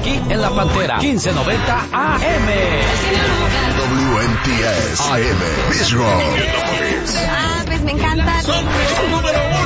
aquí en La Pantera, 1590 AM. WNTS AM, Visual. Pues me encanta.